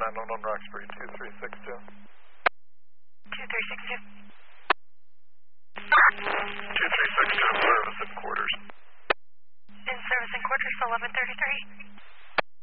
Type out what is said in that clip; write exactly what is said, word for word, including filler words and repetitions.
nine one one Roxbury two three six two. two three six two. two three six two, service in quarters. In service in quarters, eleven thirty-three.